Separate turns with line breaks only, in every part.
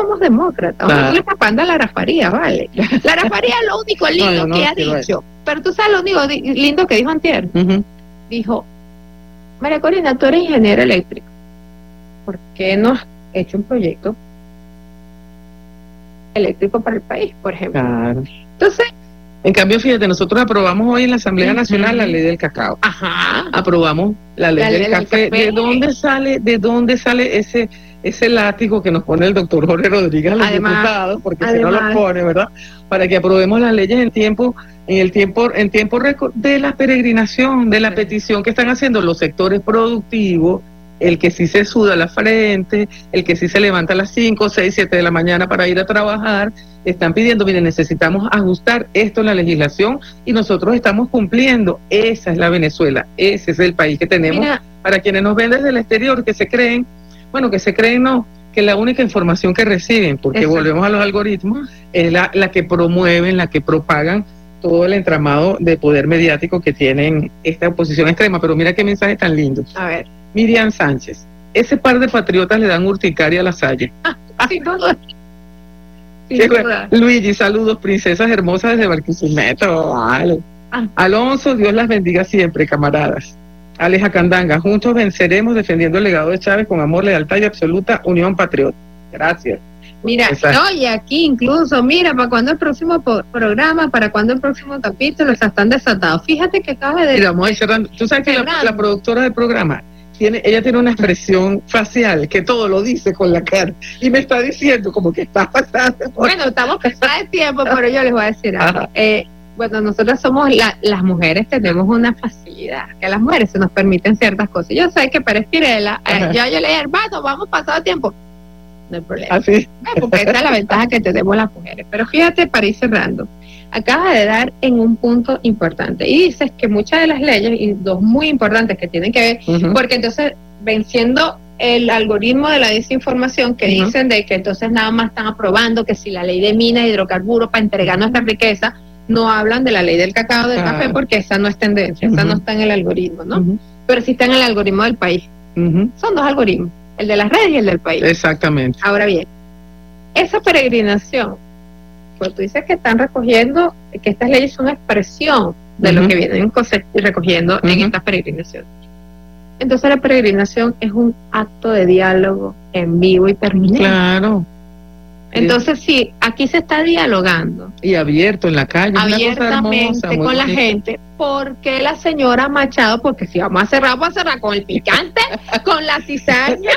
somos demócratas. Nosotros le tapando a Lara Farías, ¿vale? Lara Farías es lo único lindo que ha dicho. Pero tú sabes lo único lindo que dijo antier. Dijo, María Corina, tú eres ingeniera eléctrica. ¿Por qué no has hecho un proyecto eléctrico para el país, por ejemplo?
Claro.
Entonces,
en cambio, fíjate, nosotros aprobamos hoy en la Asamblea Nacional la ley del cacao. Aprobamos la ley del café. ¿De dónde sale ese látigo que nos pone el doctor Jorge Rodríguez a los diputados? Porque si no los pone, ¿verdad? Para que aprobemos las leyes en tiempo récord de la peregrinación, de la petición que están haciendo los sectores productivos, el que sí se suda la frente, el que sí se levanta a las 5, 6, 7 de la mañana para ir a trabajar, están pidiendo, miren, necesitamos ajustar esto en la legislación y nosotros estamos cumpliendo. Esa es la Venezuela, ese es el país que tenemos. Para quienes nos ven desde el exterior, que se creen que la única información que reciben, porque volvemos a los algoritmos, es la que promueven, la que propagan todo el entramado de poder mediático que tienen esta oposición extrema. Pero mira qué mensaje tan lindo.
A ver.
Miriam Sánchez, ese par de patriotas le dan urticaria a la Salle.
Sin duda.
Luigi, saludos, princesas hermosas desde Barquisimeto. Vale. Alonso, Dios las bendiga siempre, camaradas. Aleja Candanga, juntos venceremos defendiendo el legado de Chávez con amor, lealtad y absoluta unión patriota. Gracias.
Mira, y aquí incluso, mira, ¿para cuándo el próximo programa? ¿Para cuándo el próximo capítulo? O sea, están desatados. Fíjate que acaba de...
Mira, vamos a ir cerrando. Tú sabes que la productora del programa, ella tiene una expresión facial que todo lo dice con la cara y me está diciendo como que está pasando.
Bueno, estamos pasados de tiempo, pero yo les voy a decir algo. Bueno, nosotras somos las mujeres, tenemos una facilidad, que a las mujeres se nos permiten ciertas cosas. Yo sé que para Espirela, yo le dije, hermano, vamos pasado de tiempo. No hay problema.
¿Así?
Porque esta es la ventaja que tenemos las mujeres. Pero fíjate, para ir cerrando, acaba de dar en un punto importante y dices que muchas de las leyes, y dos muy importantes que tienen que ver, porque entonces venciendo el algoritmo de la desinformación que dicen de que entonces nada más están aprobando que si la ley de minas y hidrocarburos para entregar nuestra riqueza, no hablan de la ley del cacao, del café, porque esa no es tendencia, esa no está en el algoritmo, ¿no? Pero sí está en el algoritmo del país. Son dos algoritmos, el de las redes y el del país.
Exactamente.
Ahora bien, esa peregrinación, pues tú dices que están recogiendo, que estas leyes son expresión de lo que vienen recogiendo en estas peregrinaciones. Entonces la peregrinación es un acto de diálogo en vivo y permanente.
Claro.
Entonces sí, aquí se está dialogando.
Y abierto en la calle.
Abiertamente hermosa, con la gente. Porque la señora Machado, porque si vamos a cerrar con el picante, con la cizaña.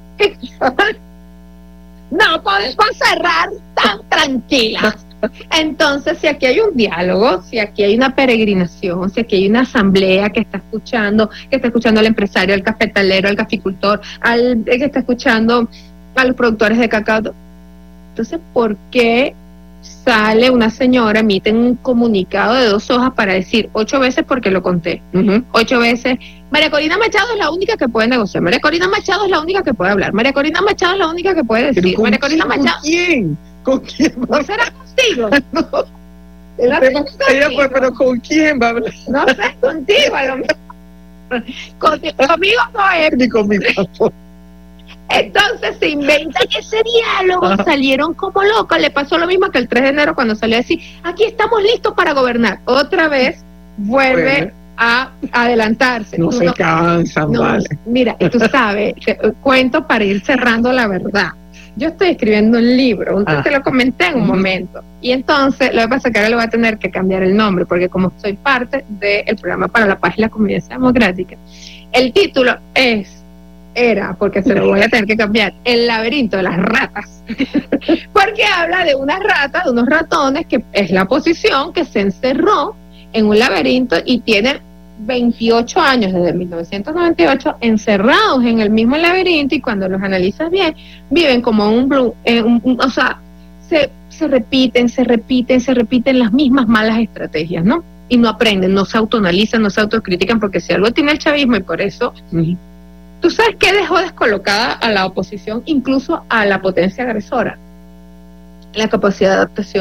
No podemos cerrar tan tranquilas. Entonces, si aquí hay un diálogo, si aquí hay una peregrinación, si aquí hay una asamblea que está escuchando al empresario, al cafetalero, al caficultor, que está escuchando a los productores de cacao. Entonces, ¿por qué sale una señora, emite un comunicado de 2 hojas para decir 8 veces, porque lo conté, 8 veces, María Corina Machado es la única que puede negociar, María Corina Machado es la única que puede hablar, María Corina Machado es la única que puede decir, María Corina Machado...
¿Con quién?
¿No será contigo?
No. Ella fue, pero ¿con quién va a hablar?
No sé, contigo a lo mejor. Conmigo no es.
Ni conmigo.
Entonces se inventan ese diálogo, salieron como locos. Le pasó lo mismo que el 3 de enero cuando salió a decir, aquí estamos listos para gobernar. Otra vez vuelve a adelantarse.
No se cansan, vale.
Mira, y tú sabes, cuento para ir cerrando la verdad. Yo estoy escribiendo un libro, te lo comenté en un momento, y entonces lo que pasa es que ahora le voy a tener que cambiar el nombre, porque como soy parte del programa para la paz y la convivencia democrática, el título era, porque se lo voy a tener que cambiar, El laberinto de las ratas, porque habla de unas ratas, de unos ratones, que es la oposición que se encerró en un laberinto y tienen 28 años, desde 1998, encerrados en el mismo laberinto, y cuando los analizas bien, viven como o sea, se repiten las mismas malas estrategias, ¿no? Y no aprenden, no se autoanalizan, no se autocritican, porque si algo tiene el chavismo, y por eso, ¿tú sabes qué dejó descolocada a la oposición, incluso a la potencia agresora? La capacidad de adaptación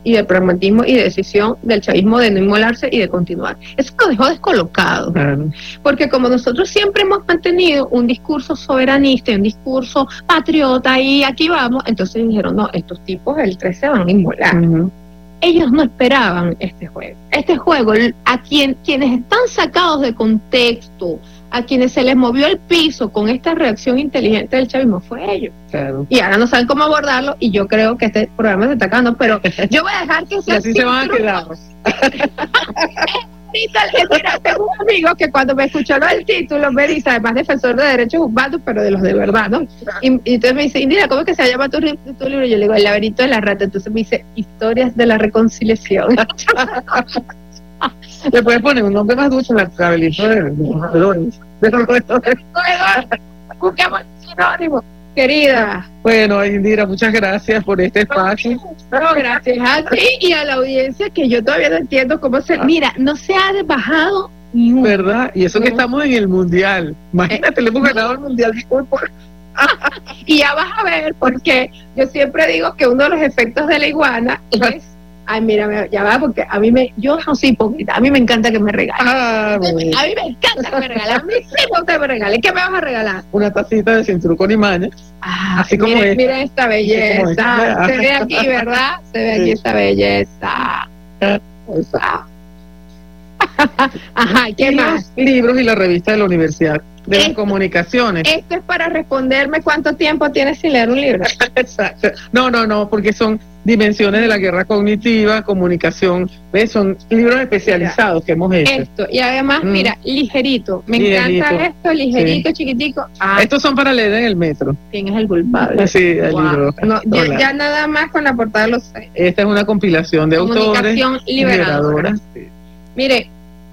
y del pragmatismo y de decisión del chavismo de no inmolarse y de continuar. Eso lo dejó descolocado, porque como nosotros siempre hemos mantenido un discurso soberanista, un discurso patriota y aquí vamos, entonces dijeron, no, estos tipos el 13 se van a inmolar. Ellos no esperaban este juego. Este juego, a quienes están sacados de contexto, a quienes se les movió el piso con esta reacción inteligente del chavismo, fue ellos. Claro. Y ahora no saben cómo abordarlo, y yo creo que este programa se está acabando, pero yo voy a dejar que sea
y así se van a quedar.
Tengo un amigo que cuando me escuchó el título me dice, además defensor de derechos humanos, pero de los de verdad, ¿no? Y entonces me dice, Indira, ¿cómo es que se llama tu libro? Y yo le digo, El laberinto de la rata. Entonces me dice, Historias de la reconciliación.
Le puedes poner un nombre más dulce, el laberinto de los roedores.
Busquemos el sinónimo. Querida.
Bueno, Indira, muchas gracias por este espacio.
No, gracias a ti y a la audiencia, que yo todavía no entiendo cómo se... Mira, no se ha bajado ni un...
¿Verdad? Y eso que estamos en el Mundial. Imagínate, le hemos ganado el Mundial.
Y ya vas a ver, porque yo siempre digo que uno de los efectos de la iguana es... Ay, mira, ya va, porque yo no soy hipócrita, a mí me encanta que me regalen. A mí me encanta que me regalen, a mí sí me gusta que me regalen. ¿Qué me vas a regalar?
Una tacita de Cinturón con imanes, así como esta.
Mira esta belleza, se ve aquí, ¿verdad? Se ve aquí esta belleza. Ajá, ¿qué más?
Los libros y la revista de la Universidad de las Comunicaciones.
Esto es para responderme cuánto tiempo tienes sin leer un libro.
Exacto. No, porque son dimensiones de la guerra cognitiva, comunicación, ¿ves? Son libros especializados que hemos hecho.
Esto, y además, mira, ligerito. Me encanta esto, ligerito, chiquitico.
Estos son para leer en el metro.
¿Quién es el culpable?
Sí, el libro.
No, ya nada más con la portada lo sé.
Esta es una compilación de
Comunicación
autores.
liberadora. Sí. Mire,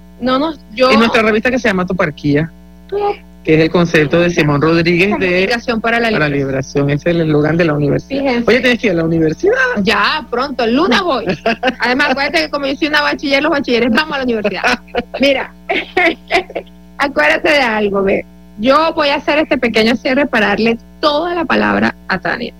y nuestra revista que se llama Toparquía, que es el concepto de Simón Rodríguez de
Comunicación para la
Liberación. Ese es el eslogan de la universidad.
Fíjense.
Oye, tienes que ir a la universidad.
Ya, pronto, el lunes voy. Además, acuérdate que como yo soy una bachiller, los bachilleres vamos a la universidad. Mira, acuérdate de algo, ve. Yo voy a hacer este pequeño cierre para darle toda la palabra a Tania.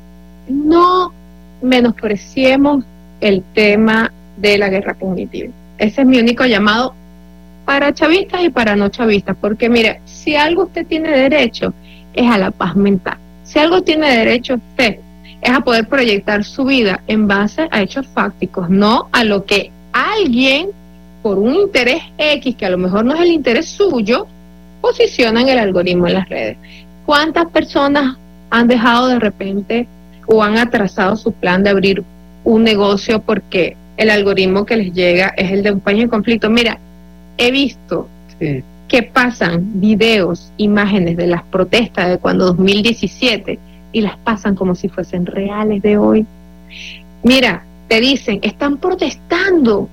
No menospreciemos el tema de la guerra cognitiva. Ese es mi único llamado para chavistas y para no chavistas, porque mire, si algo usted tiene derecho es a la paz mental. Si algo tiene derecho usted es a poder proyectar su vida en base a hechos fácticos, no a lo que alguien, por un interés X, que a lo mejor no es el interés suyo, posiciona en el algoritmo en las redes. ¿Cuántas personas han dejado de repente o han atrasado su plan de abrir un negocio porque el algoritmo que les llega es el de un país en conflicto? Mira, he visto que pasan videos, imágenes de las protestas de cuando 2017 y las pasan como si fuesen reales de hoy. Mira, te dicen, están protestando.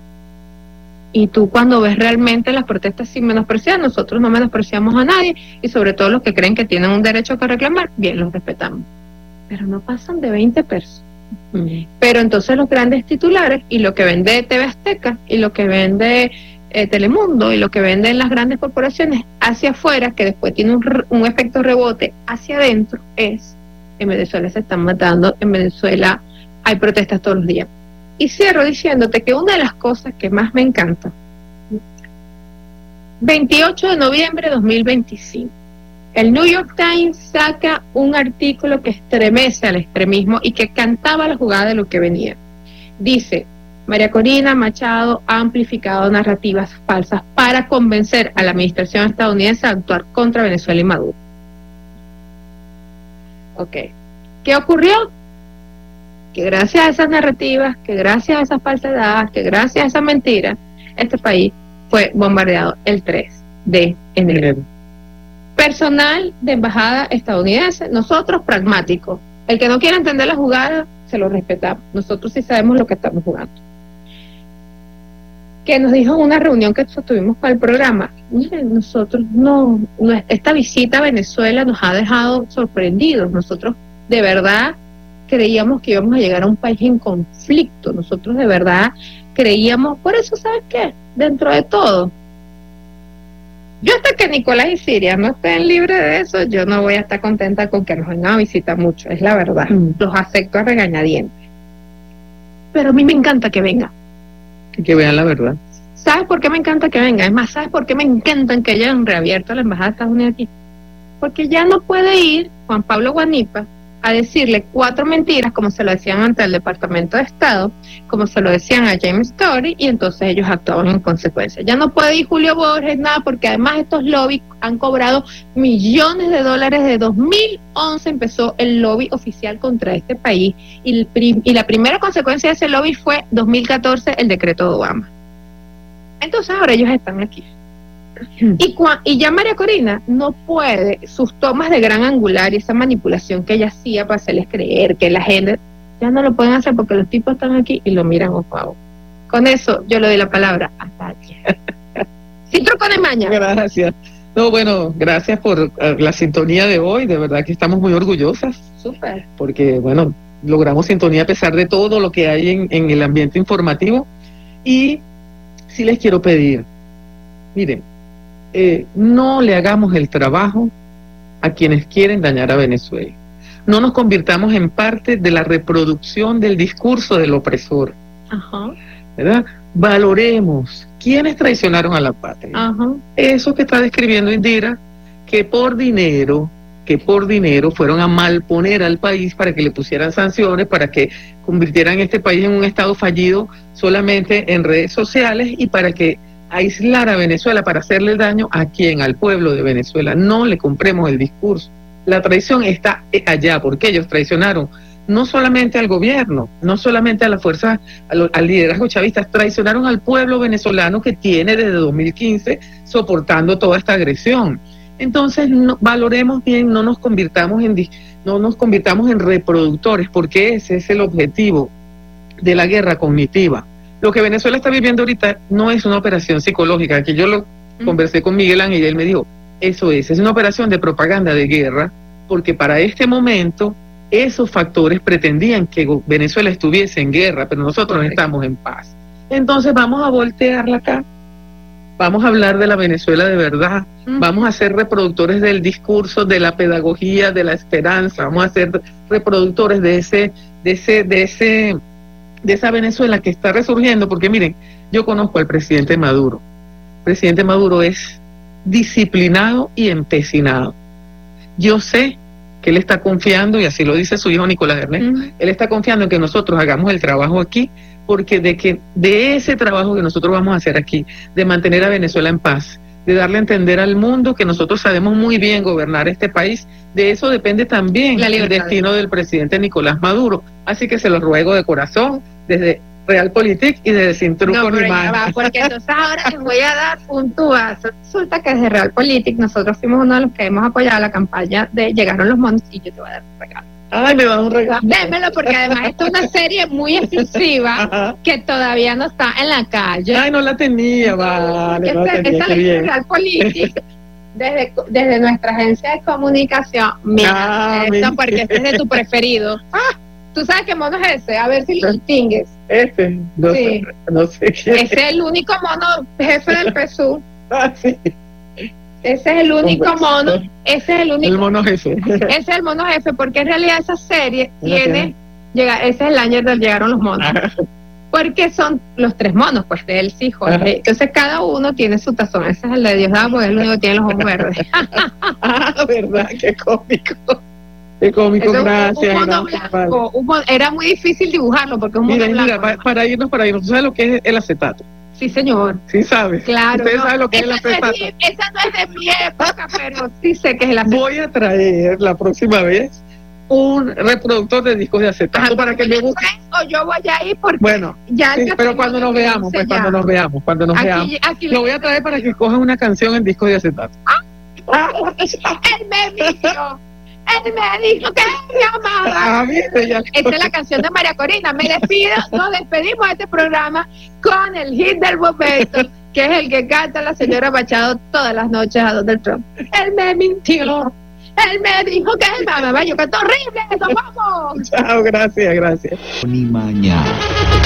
Y tú cuando ves realmente las protestas sin menospreciar, nosotros no menospreciamos a nadie, y sobre todo los que creen que tienen un derecho que reclamar, bien, los respetamos. Pero no pasan de 20 personas. Pero entonces los grandes titulares, y lo que vende TV Azteca, y lo que vende Telemundo, y lo que venden las grandes corporaciones hacia afuera, que después tiene un efecto rebote hacia adentro, es: en Venezuela se están matando, en Venezuela hay protestas todos los días. Y cierro diciéndote que una de las cosas que más me encanta, 28 de noviembre de 2025, el New York Times saca un artículo que estremece al extremismo y que cantaba la jugada de lo que venía. Dice: María Corina Machado ha amplificado narrativas falsas para convencer a la administración estadounidense a actuar contra Venezuela y Maduro. Ok. ¿Qué ocurrió? Que gracias a esas narrativas, que gracias a esas falsedades, que gracias a esa mentira, este país fue bombardeado el 3 de enero. Personal de embajada estadounidense, nosotros pragmáticos. El que no quiera entender la jugada, se lo respetamos. Nosotros sí sabemos lo que estamos jugando. Que nos dijo en una reunión que tuvimos para el programa: miren, nosotros esta visita a Venezuela nos ha dejado sorprendidos. Nosotros de verdad creíamos que íbamos a llegar a un país en conflicto. Nosotros de verdad creíamos, por eso, ¿sabes qué? Dentro de todo, yo hasta que Nicolás y Siria no estén libres de eso, yo no voy a estar contenta con que nos vengan a visitar mucho, es la verdad. Los acepto a regañadientes. pero a mí me encanta que venga.
Que vean la verdad.
¿Sabes por qué me encanta que venga? Es más, ¿sabes por qué me encantan que hayan reabierto la embajada de Estados Unidos aquí? Porque ya no puede ir Juan Pablo Guanipa a decirle 4 mentiras, como se lo decían ante el Departamento de Estado, como se lo decían a James Story, y entonces ellos actuaban en consecuencia. Ya no puede ir Julio Borges, nada, porque además estos lobbies han cobrado millones de dólares. De 2011 empezó el lobby oficial contra este país, y la primera consecuencia de ese lobby fue 2014, el decreto de Obama. Entonces ahora ellos están aquí. Y ya María Corina no puede, sus tomas de gran angular y esa manipulación que ella hacía para hacerles creer que la gente, ya no lo pueden hacer porque los tipos están aquí y lo miran ojo a ojo. Con eso yo le doy la palabra a Tatia. Sin truco de maña.
Gracias. No, bueno, gracias por la sintonía de hoy, de verdad que estamos muy orgullosas.
Súper.
Porque, bueno, logramos sintonía a pesar de todo lo que hay en el ambiente informativo. Y sí les quiero pedir, miren, no le hagamos el trabajo a quienes quieren dañar a Venezuela. No nos convirtamos en parte de la reproducción del discurso del opresor.
Ajá.
¿Verdad? Valoremos quiénes traicionaron a la patria.
Ajá.
Eso que está describiendo Indira, que por dinero fueron a malponer al país para que le pusieran sanciones, para que convirtieran este país en un estado fallido solamente en redes sociales y para que aislar a Venezuela, para hacerle daño a quién, al pueblo de Venezuela. No le compremos el discurso. La traición está allá, porque ellos traicionaron no solamente al gobierno, no solamente a la fuerza, al liderazgo chavista, traicionaron al pueblo venezolano que tiene desde 2015 soportando toda esta agresión. Entonces, valoremos bien, no nos convirtamos en reproductores, porque ese es el objetivo de la guerra cognitiva. Lo que Venezuela está viviendo ahorita no es una operación psicológica, que yo lo conversé con Miguel Ángel y él me dijo, eso es una operación de propaganda de guerra, porque para este momento esos factores pretendían que Venezuela estuviese en guerra, pero nosotros estamos en paz. Entonces vamos a voltearla acá, vamos a hablar de la Venezuela de verdad, vamos a ser reproductores del discurso, de la pedagogía, de la esperanza, vamos a ser reproductores de esa Venezuela que está resurgiendo, porque miren, yo conozco al presidente Maduro. El presidente Maduro es disciplinado y empecinado. Yo sé que él está confiando, y así lo dice su hijo Nicolás Ernesto, él está confiando en que nosotros hagamos el trabajo aquí, porque de ese trabajo que nosotros vamos a hacer aquí, de mantener a Venezuela en paz, de darle a entender al mundo que nosotros sabemos muy bien gobernar este país, de eso depende también el destino del presidente Nicolás Maduro. Así que se los ruego de corazón, desde Realpolitik y desde Sin Truco ni Maña.
Porque entonces ahora les voy a dar un tubazo. Resulta que desde Realpolitik nosotros fuimos uno de los que hemos apoyado la campaña de Llegaron los Monos, y yo te voy a dar un regalo.
Ay, me va a dar un regalo.
Démelo, porque además esta es una serie muy exclusiva que todavía no está en la calle.
Ay, no la tenía, vale.
Esa es Realpolitik. Desde nuestra agencia de comunicación. Mira, porque este es de tu preferido. ¿Tú sabes qué mono es ese? A ver si lo distingues.
No sé qué.
Ese es el único mono jefe del PSU.
Sí.
Ese es el único mono. Ese es el único.
El mono jefe.
Ese es el mono jefe, porque en realidad esa serie ese es el año del Llegaron los Monos. Porque son los 3 monos, pues, de él, sí, Jorge. Entonces cada uno tiene su tazón. Ese es el de Diosdado, porque él único tiene los ojos verdes.
Verdad, qué cómico. Qué cómico, gracias.
Un mono blanco. Era muy difícil dibujarlo porque es un mono blanco.
Mira, para irnos, ¿tú sabes lo que es el acetato?
Sí, señor.
Sí, sabes.
Claro.
¿Usted sabe lo que es el acetato?
Esa no es de mi época, pero sí sé que es el acetato.
Voy a traer la próxima vez un reproductor de discos de acetato para que me busque.
O yo voy a ir porque
bueno,
ya
sí, pero cuando nos veamos, cuando nos veamos. Aquí lo voy a traer para que cojan una canción en disco de acetato.
Él me dijo que me amaba. Esta es la canción de María Corina. Me despido, nos despedimos de este programa con el hit del momento, que es el que canta la señora Machado todas las noches a Donald Trump. Él me mintió. Él me dijo que él me amaba. Yo canto horrible. ¡Nos vamos!
Chao, gracias.
Ni mañana.